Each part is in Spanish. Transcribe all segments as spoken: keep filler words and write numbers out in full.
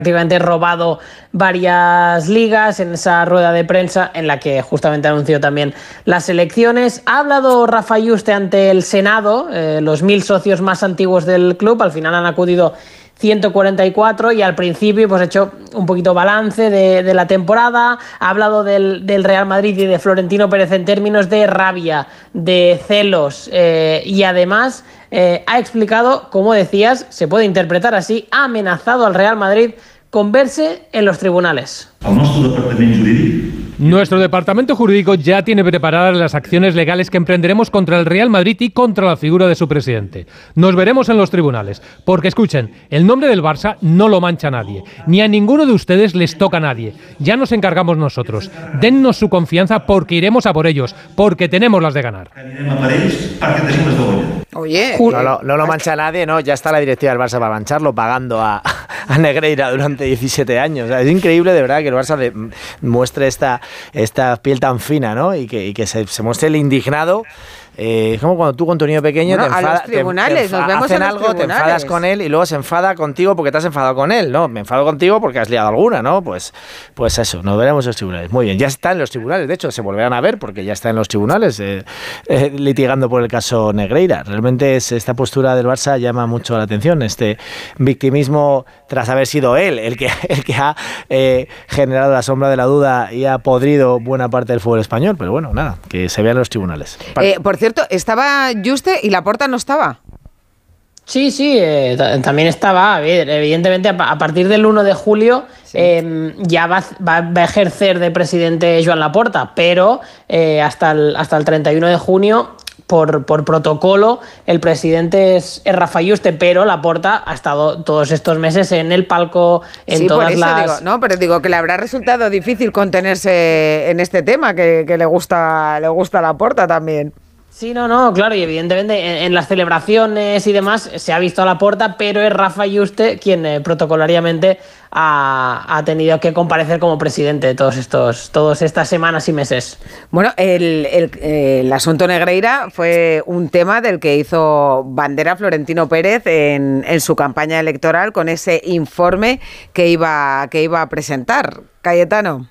prácticamente robado varias ligas en esa rueda de prensa en la que justamente anunció también las elecciones. Ha hablado Rafa Yuste ante el Senado, eh, los mil socios más antiguos del club, al final han acudido ciento cuarenta y cuatro y al principio pues ha hecho un poquito balance de, de la temporada, ha hablado del, del Real Madrid y de Florentino Pérez en términos de rabia, de celos eh, y además eh, ha explicado, como decías, se puede interpretar así, ha amenazado al Real Madrid con verse en los tribunales. Nuestro departamento jurídico ya tiene preparadas las acciones legales que emprenderemos contra el Real Madrid y contra la figura de su presidente. Nos veremos en los tribunales, porque escuchen, el nombre del Barça no lo mancha nadie, ni a ninguno de ustedes les toca a nadie. Ya nos encargamos nosotros. Dennos su confianza porque iremos a por ellos, porque tenemos las de ganar. Oye, no, no, no lo mancha nadie, no, ya está la directiva del Barça para mancharlo, pagando a, a Negreira durante diecisiete años. O sea, es increíble de verdad que el Barça de, muestre esta, esta piel tan fina, ¿no? Y que, y que se, se muestre el indignado. Eh, es como cuando tú con tu niño pequeño bueno, te enfadas, a los tribunales, te, te nos vemos hacen en los algo, tribunales. Te enfadas con él y luego se enfada contigo porque te has enfadado con él, ¿no? Me enfado contigo porque has liado alguna, ¿no? Pues, pues eso, nos veremos en los tribunales. Muy bien, ya está en los tribunales, de hecho se volverán a ver porque ya está en los tribunales eh, eh, litigando por el caso Negreira. Realmente es, esta postura del Barça llama mucho la atención, este victimismo tras haber sido él el que, el que ha eh, generado la sombra de la duda y ha podrido buena parte del fútbol español, pero bueno, nada, que se vean en los tribunales. Eh, por cierto, estaba Yuste y Laporta no estaba. Sí, sí, eh, t- también estaba, a ver, evidentemente a, pa- a partir del uno de julio sí. eh, ya va, va, va a ejercer de presidente Joan Laporta, pero eh, hasta, el, hasta el treinta y uno de junio, por, por protocolo, el presidente es, es Rafa Yuste, pero Laporta ha estado todos estos meses en el palco, en sí, todas por eso las... digo, no, pero digo que le habrá resultado difícil contenerse en este tema, que, que le gusta, le gusta a Laporta también. Sí, no, no, claro, y evidentemente en, en las celebraciones y demás se ha visto a Laporta, pero es Rafa Yuste quien eh, protocolariamente ha, ha tenido que comparecer como presidente todos estos, todas estas semanas y meses. Bueno, el, el, el asunto Negreira fue un tema del que hizo bandera Florentino Pérez en, en su campaña electoral con ese informe que iba, que iba a presentar. Cayetano.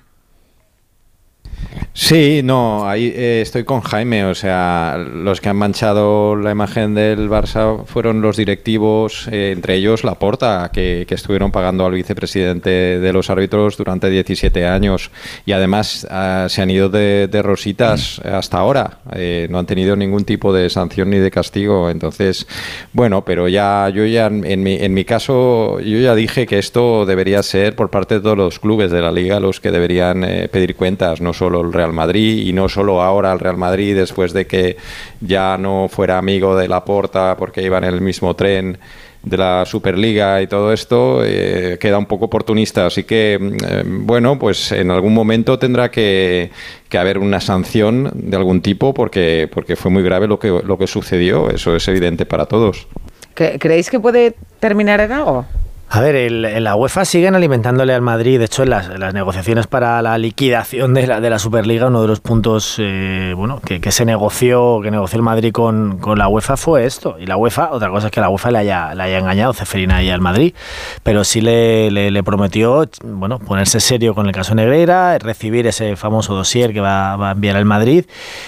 Sí, no, ahí eh, estoy con Jaime, o sea, los que han manchado la imagen del Barça fueron los directivos, eh, entre ellos Laporta, que, que estuvieron pagando al vicepresidente de los árbitros durante diecisiete años y además eh, se han ido de, de rositas hasta ahora, eh, no han tenido ningún tipo de sanción ni de castigo, entonces, bueno, pero ya yo ya en mi, en mi caso, yo ya dije que esto debería ser por parte de todos los clubes de la Liga los que deberían eh, pedir cuentas, no solo el Real Madrid y no solo ahora el Real Madrid después de que ya no fuera amigo de Laporta porque iban en el mismo tren de la Superliga y todo esto, eh, queda un poco oportunista, así que eh, bueno, pues en algún momento tendrá que, que haber una sanción de algún tipo porque, porque fue muy grave lo que, lo que sucedió, eso es evidente para todos. ¿Creéis que puede terminar en algo? A ver, el, en la UEFA siguen alimentándole al Madrid. De hecho, en las, en las negociaciones para la liquidación de la, de la Superliga, uno de los puntos eh, bueno, que, que se negoció, que negoció el Madrid con, con la UEFA fue esto. Y la UEFA, otra cosa es que la UEFA le haya, le haya engañado Ceferina ahí al Madrid, pero sí le, le, le prometió bueno, ponerse serio con el caso Negreira, recibir ese famoso dossier que va, va a enviar el Madrid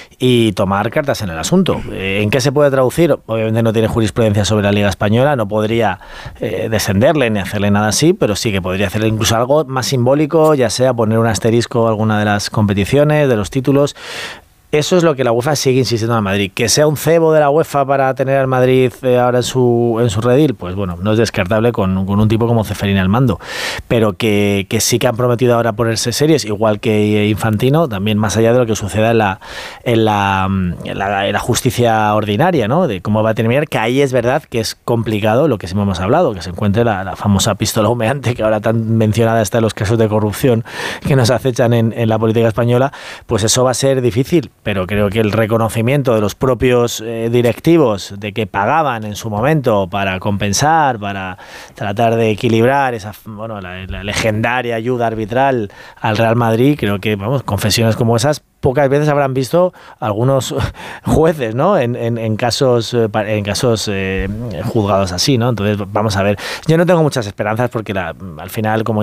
y tomar cartas en el asunto. ¿En qué se puede traducir? Obviamente no tiene jurisprudencia sobre la Liga Española, no podría eh, descenderle ni hacerle nada así, pero sí que podría hacerle incluso algo más simbólico, ya sea poner un asterisco a alguna de las competiciones, de los títulos. Eso es lo que la UEFA sigue insistiendo al Madrid. Que sea un cebo de la UEFA para tener al Madrid eh, ahora en su en su redil, pues bueno, no es descartable con, con un tipo como Ceferín al mando. Pero que, que sí que han prometido ahora ponerse serios, igual que Infantino, también más allá de lo que suceda en la, en la, en la, en la justicia ordinaria, ¿no? De cómo va a terminar, que ahí es verdad que es complicado lo que siempre hemos hablado, que se encuentre la, la famosa pistola humeante, que ahora tan mencionada está en los casos de corrupción que nos acechan en, en la política española, pues eso va a ser difícil. pero creo que el reconocimiento de los propios eh, directivos de que pagaban en su momento para compensar, para tratar de equilibrar esa, bueno, la, la legendaria ayuda arbitral al Real Madrid, creo que, vamos, confesiones como esas pocas veces habrán visto algunos jueces, ¿no? En, en, en casos, en casos eh, juzgados así, ¿no? Entonces, vamos a ver. Yo no tengo muchas esperanzas porque la, al final, como